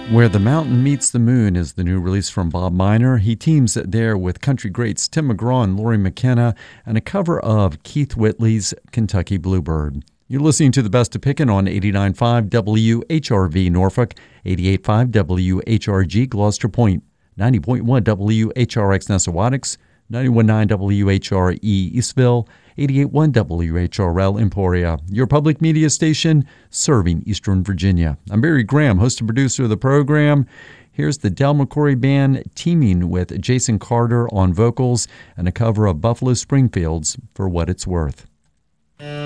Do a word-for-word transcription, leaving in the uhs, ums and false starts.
Where the Mountain Meets the Moon is the new release from Bob Miner. He teams there with country greats Tim McGraw and Lori McKenna, and a cover of Keith Whitley's Kentucky Bluebird. You're listening to The Best of Pickin' on eighty-nine point five W H R V Norfolk, eighty-eight point five W H R G Gloucester Point, ninety point one W H R X Nessawadox, ninety-one point nine W H R E Eastville, eighty-eight point one W H R L Emporia, your public media station serving Eastern Virginia. I'm Barry Graham, host and producer of the program. Here's the Del McCoury Band teaming with Jason Carter on vocals and a cover of Buffalo Springfield's For What It's Worth.